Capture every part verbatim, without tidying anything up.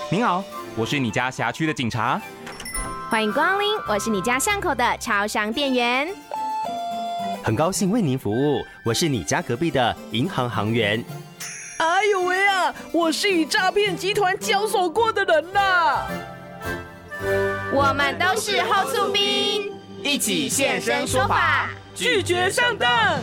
您好，我是你家辖区的警察。 欢迎光临，我是你家巷口的超商店员。 很高兴为您服务，我是你家隔壁的银行行员。 哎呦喂啊，我是与诈骗集团交手过的人啦。 我们都是后厝兵， 一起现身说法， 拒绝上当。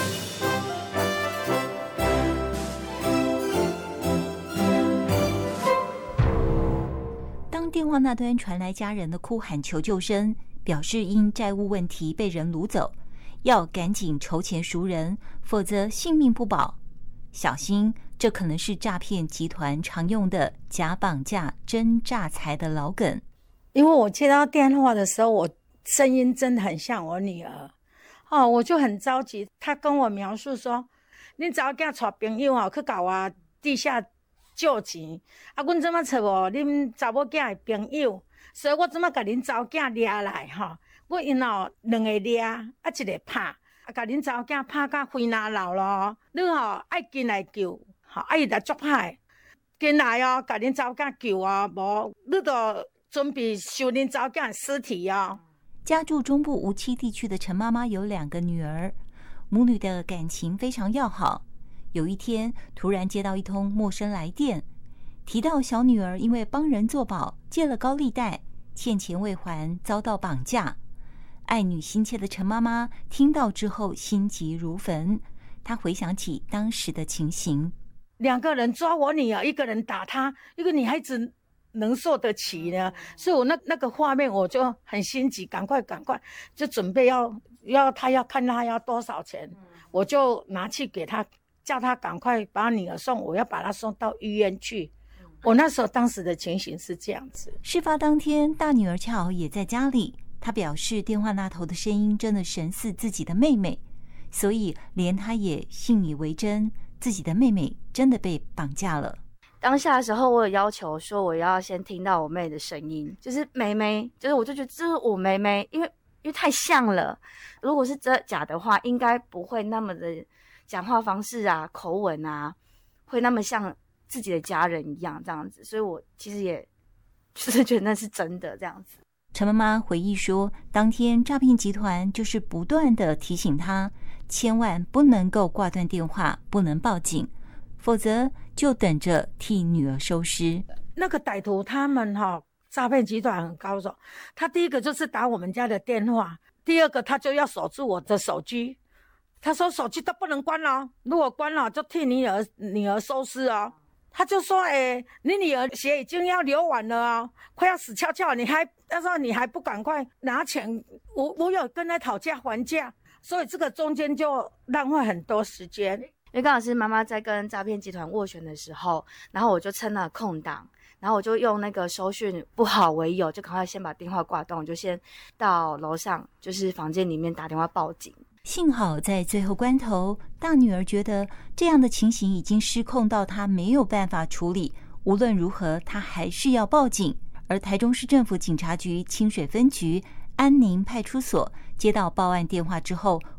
当电话那端传来家人的哭喊求救声，表示因债务问题被人掳走，要赶紧筹钱赎人，否则性命不保。小心，这可能是诈骗集团常用的假绑架真诈财的老梗。 因为我接到电话的时候，我声音真的很像我女儿，哦，我就很着急。她跟我描述说：“恁查某囝带朋友哦去搞我地下借钱，啊，阮怎么找无恁查某囝的朋友，所以我怎么甲恁查某囝抓来吼？我因哦两个抓，啊一个拍，啊甲恁查某囝拍到灰哪流咯。你吼爱进来救，吼爱伊来作歹，进来哦，甲恁查某囝救哦，无你都。”准备收恁查某囝的尸体哦。 家住中部无期地区的陈妈妈有两个女儿，母女的感情非常要好。有一天，突然接到一通陌生来电，提到小女儿因为帮人作保，借了高利贷，欠钱未还，遭到绑架。爱女心切的陈妈妈听到之后，心急如焚。她回想起当时的情形， 两个人抓我女儿，一个人打她，一个女孩子。能受得起呢？所以我那那个画面我就很心急，赶快赶快就准备要要他要看他要多少钱，嗯、我就拿去给他，叫他赶快把女儿送，我要把她送到医院去。嗯、我那时候当时的情形是这样子。 事发当天，大女儿恰好也在家里，她表示电话那头的声音真的神似自己的妹妹，所以连她也信以为真，自己的妹妹真的被绑架了。 当下的时候，我有要求说我要先听到我妹的声音，就是妹妹，就是我就觉得这是我妹妹，因为因为太像了。如果是这假的话，应该不会那么的讲话方式啊、口吻啊，会那么像自己的家人一样这样子。所以我其实也就是觉得那是真的这样子。 陈妈妈回忆说，当天诈骗集团就是不断的提醒她，千万不能够挂断电话，不能报警。否则就等着替女儿收尸。 那个歹徒他们哈、哦，诈骗集团很高手。他第一个就是打我们家的电话，第二个他就要锁住我的手机。他说手机都不能关哦，如果关了就替女儿女儿收尸哦。他就说，哎，你女儿血已经要流完了哦，快要死翘翘，你还他说你还不赶快拿钱？我我有跟他讨价还价，所以这个中间就浪费很多时间。 因为刚好是妈妈在跟诈骗集团斡旋的时候，然后我就趁了空档，然后我就用那个收讯不好为由，就赶快先把电话挂断，我就先到楼上，就是房间里面打电话报警。 幸好在最后关头，大女儿觉得这样的情形已经失控到她没有办法处理，无论如何她还是要报警。而台中市政府警察局清水分局安宁派出所接到报案电话之后，